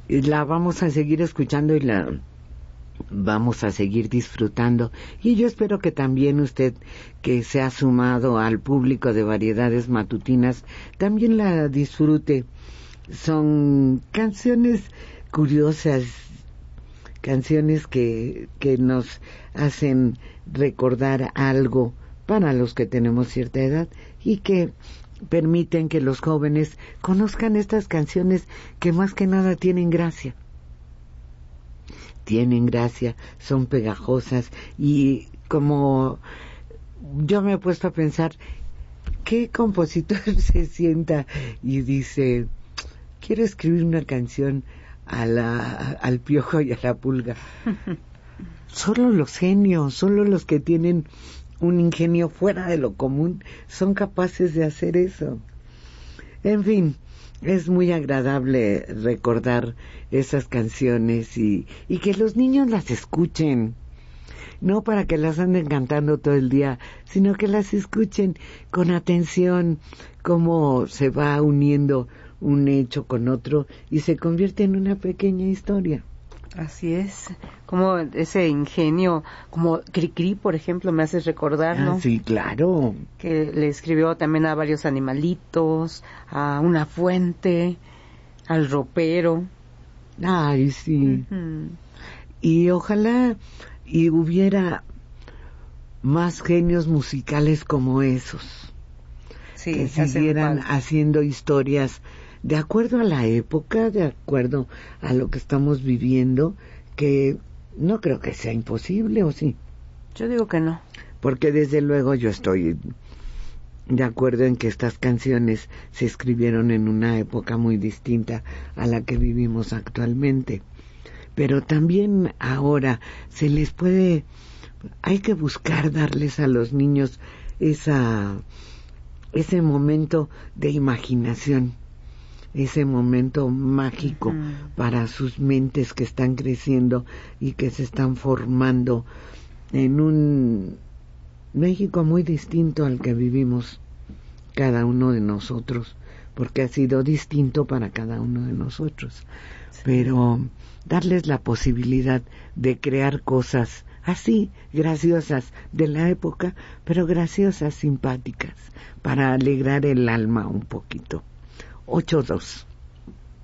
la vamos a seguir escuchando y la vamos a seguir disfrutando, y yo espero que también usted, que se ha sumado al público de Variedades Matutinas, también la disfrute. Son canciones curiosas, canciones que nos hacen recordar algo para los que tenemos cierta edad y que permiten que los jóvenes conozcan estas canciones que más que nada tienen gracia, son pegajosas. Y como yo me he puesto a pensar, ¿qué compositor se sienta y dice, quiero escribir una canción al Piojo y a la Pulga? Solo los genios, solo los que tienen un ingenio fuera de lo común son capaces de hacer eso. En fin, es muy agradable recordar esas canciones y que los niños las escuchen, no para que las anden cantando todo el día, sino que las escuchen con atención, cómo se va uniendo un hecho con otro y se convierte en una pequeña historia. Así es, como ese ingenio, como Cricri, por ejemplo, me haces recordar, ¿no? Sí, claro. Que le escribió también a varios animalitos, a una fuente, al ropero. Ay, sí. Uh-huh. Y ojalá y hubiera más genios musicales como esos, sí, que siguieran haciendo historias de acuerdo a la época, de acuerdo a lo que estamos viviendo, que no creo que sea imposible, ¿o sí? Yo digo que no. Porque desde luego yo estoy de acuerdo en que estas canciones se escribieron en una época muy distinta a la que vivimos actualmente. Pero también ahora hay que buscar darles a los niños ese momento de imaginación, ese momento mágico para sus mentes que están creciendo y que se están formando en un México muy distinto al que vivimos cada uno de nosotros, porque ha sido distinto para cada uno de nosotros. Sí. Pero darles la posibilidad de crear cosas así, graciosas de la época, pero graciosas, simpáticas, para alegrar el alma un poquito. 8-2.